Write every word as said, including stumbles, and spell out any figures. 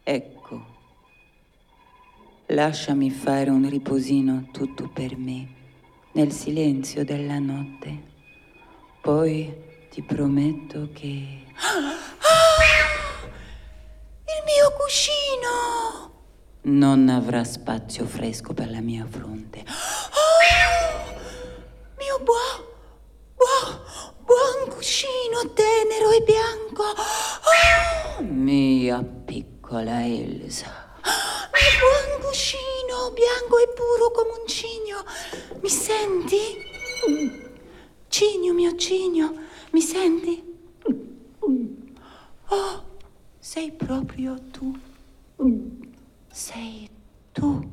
Ecco, lasciami fare un riposino tutto per me, nel silenzio della notte. Poi ti prometto che... Il mio cuscino! non avrà spazio fresco per la mia fronte. Oh, mio buon, buon, buon cuscino tenero e bianco. Oh, mia piccola Elsa. mio buon cuscino bianco e puro come un cigno. Mi senti? Cigno, mio cigno, mi senti? Oh, sei proprio tu. Sei tu.